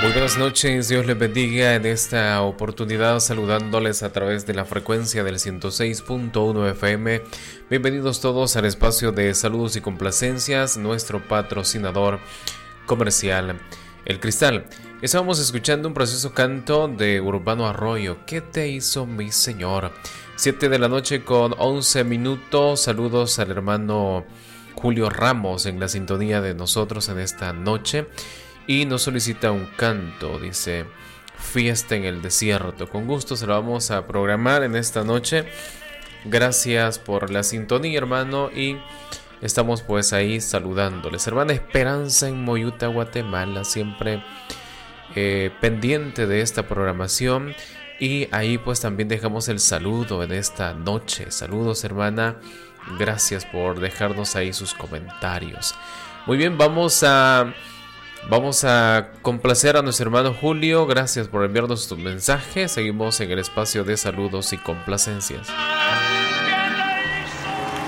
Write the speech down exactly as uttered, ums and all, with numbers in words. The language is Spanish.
Muy buenas noches, Dios les bendiga en esta oportunidad saludándoles a través de la frecuencia del ciento seis punto uno F M. Bienvenidos todos al espacio de saludos y complacencias, nuestro patrocinador comercial, El Cristal. Estábamos escuchando un precioso canto de Urbano Arroyo, ¿qué te hizo mi Señor? siete de la noche con once minutos, saludos al hermano Julio Ramos en la sintonía de nosotros en esta noche. Y nos solicita un canto, dice, Fiesta en el Desierto. Con gusto se lo vamos a programar en esta noche. Gracias por la sintonía, hermano, y estamos pues ahí saludándoles. Hermana Esperanza en Moyuta, Guatemala, siempre eh, pendiente de esta programación. Y ahí pues también dejamos el saludo en esta noche. Saludos, hermana. Gracias por dejarnos ahí sus comentarios. Muy bien, vamos a... Vamos a complacer a nuestro hermano Julio. Gracias por enviarnos tu mensaje. Seguimos en el espacio de saludos y complacencias.